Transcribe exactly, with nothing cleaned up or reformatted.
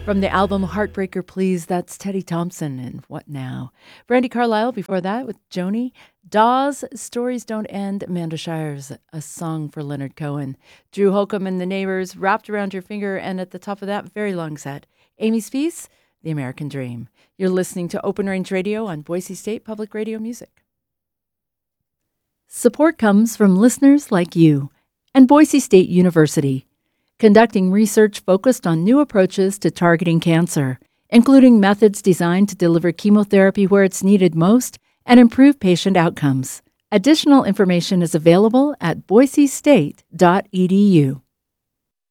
From the album Heartbreaker Please, that's Teddy Thompson and What Now? Brandy Carlisle before that with Joni. Dawes, Stories Don't End. Amanda Shires, A Song for Leonard Cohen. Drew Holcomb and the Neighbors, Wrapped Around Your Finger. And at the top of that, very long set, Amy Speece, The American Dream. You're listening to Open Range Radio on Boise State Public Radio Music. Support comes from listeners like you and Boise State University, conducting research focused on new approaches to targeting cancer, including methods designed to deliver chemotherapy where it's needed most and improve patient outcomes. Additional information is available at boise state dot e d u.